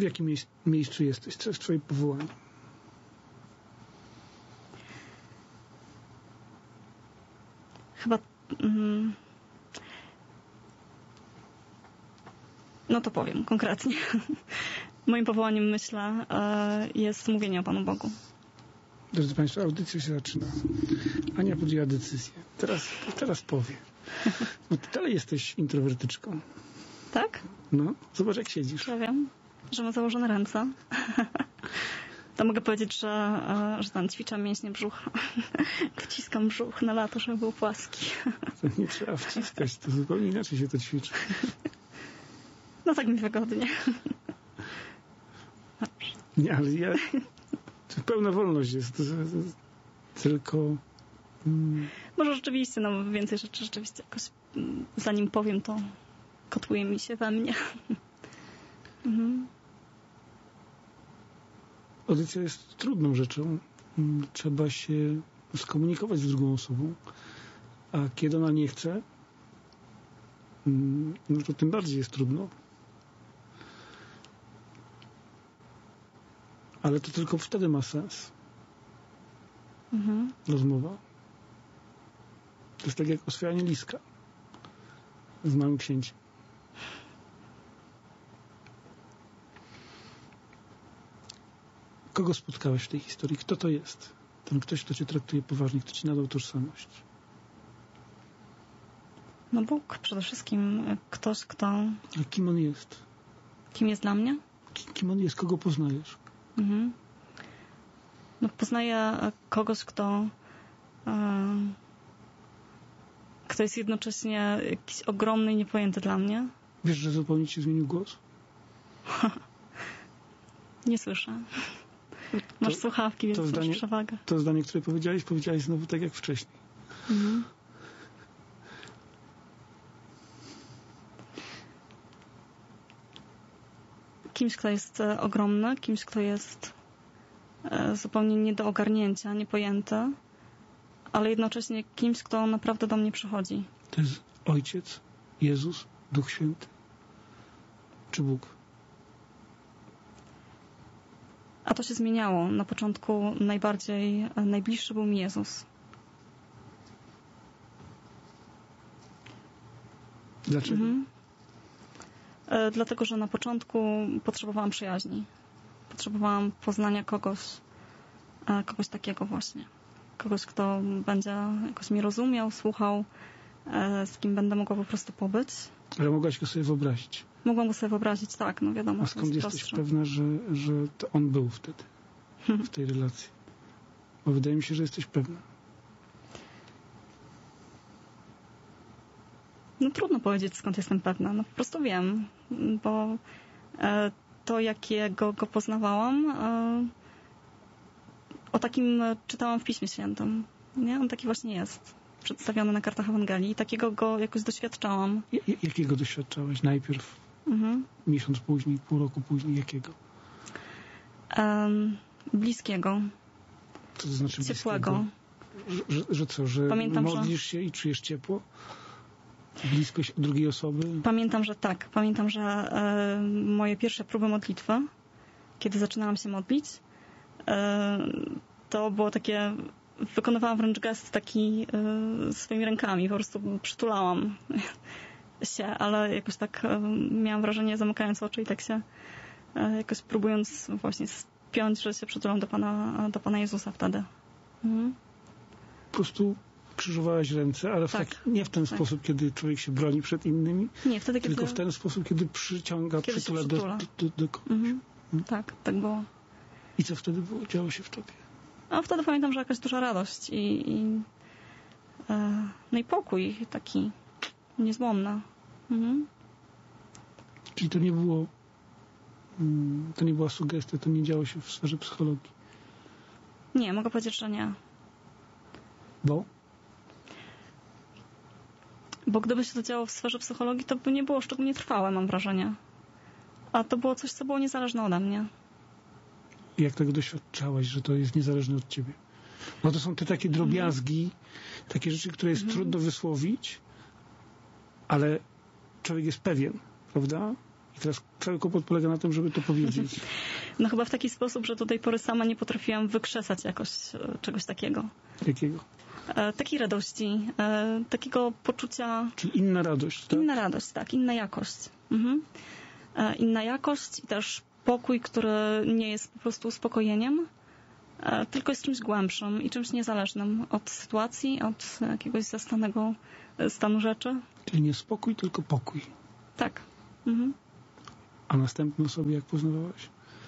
W jakim miejscu jesteś? Co jest twoje powołanie? Chyba... No to powiem konkretnie. Moim powołaniem, myślę, jest mówienie o Panu Bogu. Drodzy Państwo, audycja się zaczyna. Ania podjęła decyzję. Teraz powie. No ty dalej jesteś introwertyczką. Tak? No, zobacz jak siedzisz. Ja wiem, że ma założone ręce. To mogę powiedzieć, że tam ćwiczę mięśnie brzucha. Wciskam brzuch na lato, żeby był płaski. To nie trzeba wciskać, to zupełnie inaczej się to ćwiczy. No tak mi wygodnie. Nie, ale to pełna wolność jest. Tylko... Może rzeczywiście, no więcej rzeczy rzeczywiście jakoś, zanim powiem, to kotłuje mi się we mnie. Audycja jest trudną rzeczą. Trzeba się skomunikować z drugą osobą. A kiedy ona nie chce, no to tym bardziej jest trudno. Ale to tylko wtedy ma sens. Rozmowa. To jest tak jak oswajanie liska z Małym Księciem. Kogo spotkałeś w tej historii? Kto to jest? Ten ktoś, kto cię traktuje poważnie, kto ci nadał tożsamość. No Bóg przede wszystkim. Ktoś, kto... A kim on jest? Kim jest dla mnie? Kim on jest? Kogo poznajesz? No, poznaję kogoś, kto jest jednocześnie jakiś ogromny i niepojęty dla mnie. Wiesz, że zupełnie ci zmienił głos? Nie słyszę. Masz słuchawki, więc masz przewagę. To zdanie, które powiedziałeś znowu tak jak wcześniej. Kimś, kto jest ogromny, kimś, kto jest zupełnie nie do ogarnięcia, niepojęty, ale jednocześnie kimś, kto naprawdę do mnie przychodzi. To jest Ojciec, Jezus, Duch Święty czy Bóg? A to się zmieniało. Na początku najbliższy był mi Jezus. Dlaczego? Dlatego, że na początku potrzebowałam przyjaźni. Potrzebowałam poznania kogoś takiego właśnie. Kogoś, kto będzie jakoś mnie rozumiał, słuchał, z kim będę mogła po prostu pobyć. Ale mogłaś go sobie wyobrazić? Mogłam go sobie wyobrazić, tak, no wiadomo. A skąd jesteś pewna, że to on był wtedy w tej relacji? Bo wydaje mi się, że jesteś pewna. No trudno powiedzieć, skąd jestem pewna. No po prostu wiem, bo to, jakiego go poznawałam, o takim czytałam w Piśmie Świętym. Nie? On taki właśnie jest. Przedstawiony na kartach Ewangelii. I takiego go jakoś doświadczałam. Jakiego doświadczałaś? Najpierw miesiąc później, pół roku później. Jakiego? Bliskiego. Co to znaczy ciepłego? Bliskiego? Że co? Że pamiętam, modlisz się i czujesz ciepło? Bliskość drugiej osoby? Pamiętam, że tak. Pamiętam, że moje pierwsze próby modlitwy, kiedy zaczynałam się modlić, to było takie... Wykonywałam wręcz gest taki swoimi rękami. Po prostu przytulałam się, ale jakoś tak miałam wrażenie, zamykając oczy i tak się jakoś próbując właśnie spiąć, że się przytulam do Pana Jezusa wtedy. Po prostu krzyżowałaś ręce, ale nie w ten sposób, kiedy człowiek się broni przed innymi, nie, wtedy, tylko w ten sposób, kiedy przytula do kogoś. Tak było. I co wtedy było? Działo się w tobie? A wtedy pamiętam, że jakaś duża radość no i pokój taki niezłomny. Czyli to nie była sugestia, to nie działo się w sferze psychologii? Nie, mogę powiedzieć, że nie. Bo? Bo gdyby się to działo w sferze psychologii, to by nie było szczególnie trwałe, mam wrażenie. A to było coś, co było niezależne ode mnie. Jak tego doświadczałaś, że to jest niezależne od ciebie? Bo to są te takie drobiazgi, takie rzeczy, które jest trudno wysłowić, ale człowiek jest pewien, prawda? I teraz cały kłopot polega na tym, żeby to powiedzieć. No chyba w taki sposób, że do tej pory sama nie potrafiłam wykrzesać jakoś czegoś takiego. Jakiego? Takiej radości, takiego poczucia... Czyli inna radość, tak? Inna radość, tak, inna jakość. Inna jakość i też pokój, który nie jest po prostu uspokojeniem, tylko jest czymś głębszym i czymś niezależnym od sytuacji, od jakiegoś zastanego stanu rzeczy. Czyli nie spokój, tylko pokój. Tak. A następną sobie jak poznawałaś?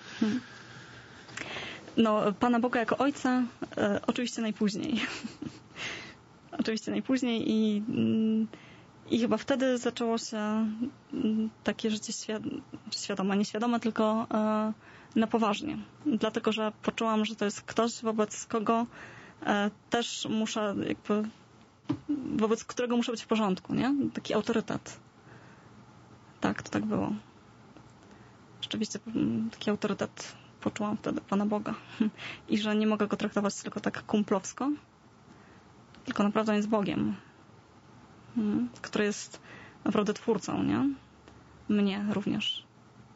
No, Pana Boga jako Ojca oczywiście najpóźniej. Oczywiście najpóźniej i chyba wtedy zaczęło się takie życie świadome, nieświadome, tylko na poważnie. Dlatego, że poczułam, że to jest ktoś, wobec kogo też muszę jakby, wobec którego muszę być w porządku, nie? Taki autorytet. Tak, to tak było. Rzeczywiście taki autorytet poczułam wtedy Pana Boga. I że nie mogę go traktować tylko tak kumplowsko, tylko naprawdę jest Bogiem, który jest naprawdę twórcą, nie? Mnie również.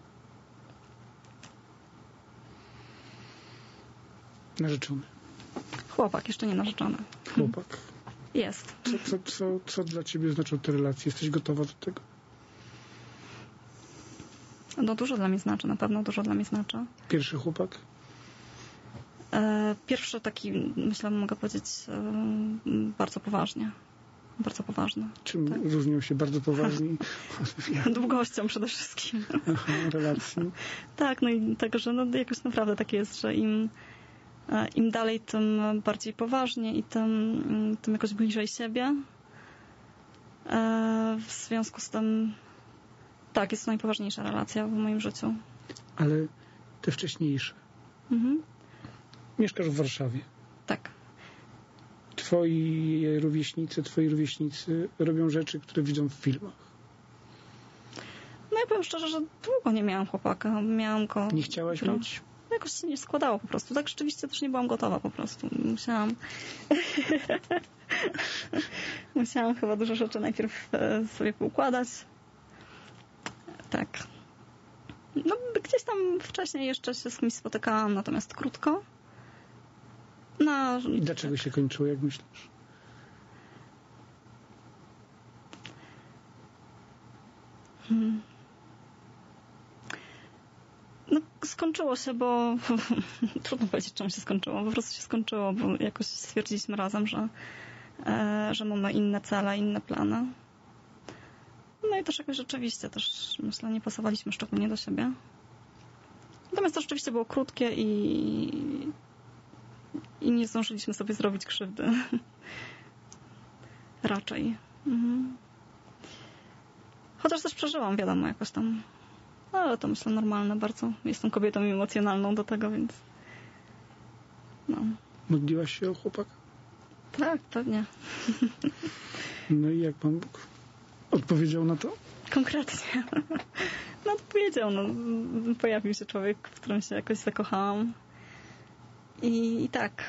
Narzeczony. Chłopak, jeszcze nie narzeczony. Chłopak. Jest. Co dla ciebie znaczą te relacje? Jesteś gotowa do tego? No dużo dla mnie znaczy, na pewno dużo dla mnie znaczy. Pierwszy chłopak? Pierwszy taki, myślę, mogę powiedzieć, bardzo poważnie. Bardzo poważny. Czym tak. różnią się bardzo poważni? Długością przede wszystkim. Aha, relacji. Tak, no i tego, że no jakoś naprawdę tak jest, że im dalej, tym bardziej poważnie i tym jakoś bliżej siebie. W związku z tym tak, jest to najpoważniejsza relacja w moim życiu. Ale te wcześniejsze. Mieszkasz w Warszawie. Tak. Twoi rówieśnicy robią rzeczy, które widzą w filmach. No ja powiem szczerze, że długo nie miałam chłopaka. Miałam go... Nie chciałaś mieć? Jakoś się nie składało po prostu. Tak rzeczywiście też nie byłam gotowa po prostu. Musiałam chyba dużo rzeczy najpierw sobie poukładać. Tak. No gdzieś tam wcześniej jeszcze się z kimś spotykałam, natomiast krótko. No, i dlaczego się kończyło, jak myślisz? No, skończyło się, bo trudno powiedzieć, czemu się skończyło. Po prostu się skończyło, bo jakoś stwierdziliśmy razem, że mamy inne cele, inne plany. No i też jakoś rzeczywiście też, myślę, nie pasowaliśmy szczególnie do siebie. Natomiast to rzeczywiście było krótkie i nie zdążyliśmy sobie zrobić krzywdy. Raczej. Chociaż też przeżyłam, wiadomo, jakoś tam. Ale to myślę normalne bardzo. Jestem kobietą emocjonalną do tego, więc no. Modliłaś się o chłopaka? Tak, pewnie. No i jak Pan Bóg odpowiedział na to? Konkretnie. No odpowiedział. No, pojawił się człowiek, w którym się jakoś zakochałam. I tak.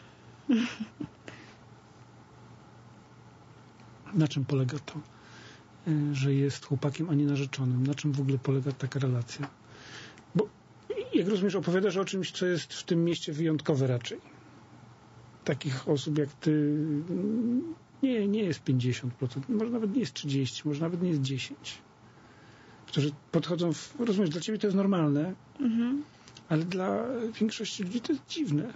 Na czym polega to, że jest chłopakiem, a nie narzeczonym? Na czym w ogóle polega taka relacja? Bo jak rozumiesz, opowiadasz o czymś, co jest w tym mieście wyjątkowe raczej. Takich osób jak ty nie jest 50%, może nawet nie jest 30%, może nawet nie jest 10%. Którzy podchodzą, rozumiesz, dla ciebie to jest normalne, ale dla większości ludzi to jest dziwne.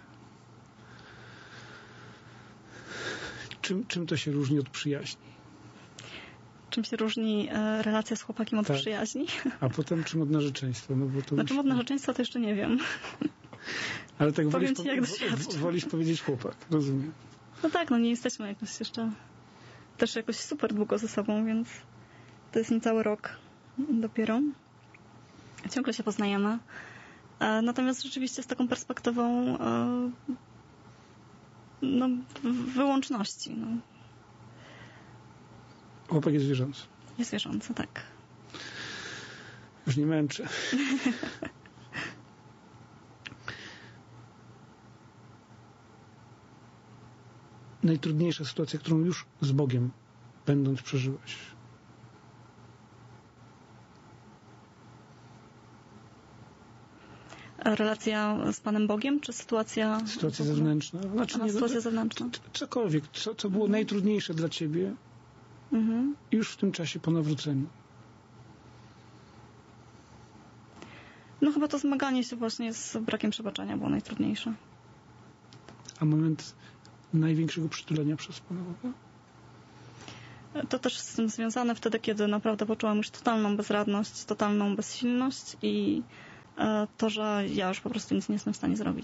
Czym to się różni od przyjaźni? Czym się różni relacja z chłopakiem od przyjaźni? A potem czym od narzeczeństwa? No bo to czym od narzeczeństwa to jeszcze nie wiem. Ale tak wolisz powiedzieć chłopak, rozumiem. No tak, no nie jesteśmy jakoś jeszcze też jakoś super długo ze sobą, więc to jest niecały rok dopiero. Ciągle się poznajemy. Natomiast rzeczywiście z taką perspektywą no, wyłączności. No. Chłopak jest wierzący. Jest wierzący, tak. Już nie męczę. Najtrudniejsza sytuacja, którą już z Bogiem będąc przeżyłaś? Relacja z Panem Bogiem, czy sytuacja... Sytuacja zewnętrzna. Znaczy, sytuacja zewnętrzna. Cokolwiek, co było najtrudniejsze dla ciebie już w tym czasie po nawróceniu. No chyba to zmaganie się właśnie z brakiem przebaczenia było najtrudniejsze. A moment największego przytulenia przez Pana Boga? To też z tym związane wtedy, kiedy naprawdę poczułam już totalną bezradność, totalną bezsilność i to, że ja już po prostu nic nie jestem w stanie zrobić.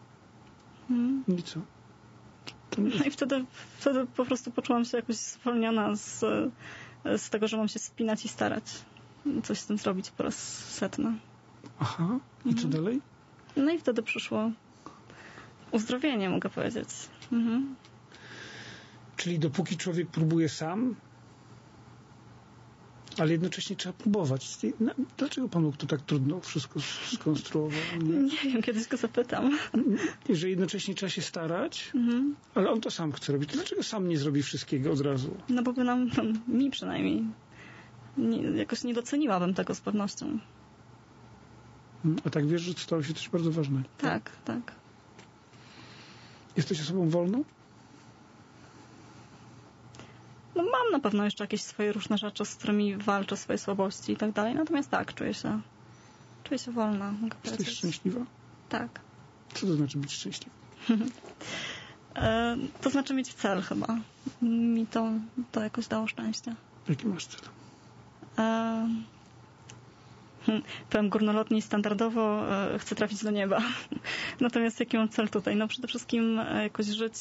I co? No i wtedy po prostu poczułam się jakoś zwolniona z tego, że mam się spinać i starać. Coś z tym zrobić po raz setny. Aha. I co dalej? No i wtedy przyszło uzdrowienie, mogę powiedzieć. Czyli dopóki człowiek próbuje sam, ale jednocześnie trzeba próbować. Dlaczego Pan Bóg to tak trudno wszystko skonstruował? Nie wiem, kiedyś go zapytam. Że jednocześnie trzeba się starać, ale On to sam chce robić. Dlaczego sam nie zrobi wszystkiego od razu? No bo by mi przynajmniej jakoś nie doceniłabym tego z pewnością. A tak wiesz, że stało się coś bardzo ważnego. Tak. Jesteś osobą wolną? No mam na pewno jeszcze jakieś swoje różne rzeczy, z którymi walczę, swoje słabości i tak dalej. Natomiast tak, czuję się wolna, mogę powiedzieć. Jesteś szczęśliwa? Tak. Co to znaczy być szczęśliwą? To znaczy mieć cel chyba. Mi to jakoś dało szczęście. Jaki masz cel? Powiem górnolotnie i standardowo chcę trafić do nieba. Natomiast jaki mam cel tutaj? No przede wszystkim jakoś żyć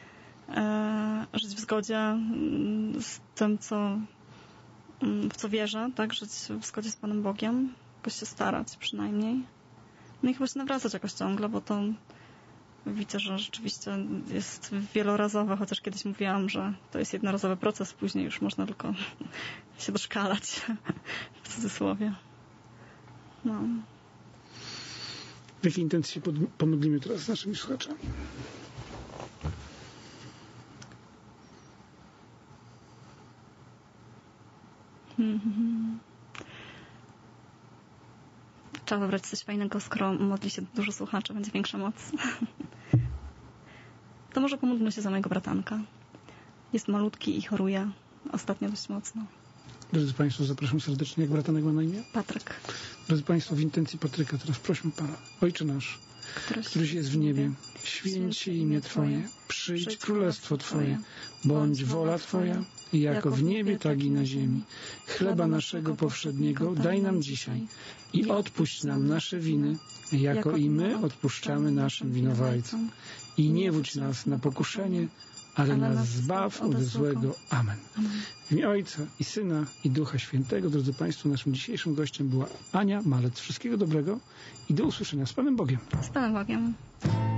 w zgodzie z tym, w co wierzę, tak? Żyć w zgodzie z Panem Bogiem. Jakoś się starać przynajmniej. No i chyba się nawracać jakoś ciągle, bo to widzę, że rzeczywiście jest wielorazowe, chociaż kiedyś mówiłam, że to jest jednorazowy proces, później już można tylko się doszkalać, w cudzysłowie. No. W jakiej intencji się pomodlimy teraz z naszymi słuchaczami? Trzeba wybrać coś fajnego, skoro modli się dużo słuchaczy, będzie większa moc. To może pomódlmy się za mojego bratanka. Jest malutki i choruje ostatnio dość mocno. Drodzy Państwo, zapraszam serdecznie. Jak bratanek ma na imię? Patryk. Drodzy Państwo, w intencji Patryka teraz prośmy Pana. Ojcze nasz, któryś jest w niebie, święć się imię Twoje, przyjdź królestwo Twoje, bądź wola Twoja, jako w niebie, tak i na ziemi. Chleba naszego powszedniego daj nam dzisiaj i odpuść nam nasze winy, jako i my odpuszczamy naszym winowajcom. I nie wódź nas na pokuszenie, ale nas zbaw od złego. Amen. W imię Ojca i Syna i Ducha Świętego. Drodzy Państwo, naszym dzisiejszym gościem była Ania Malec. Wszystkiego dobrego i do usłyszenia z Panem Bogiem. Z Panem Bogiem.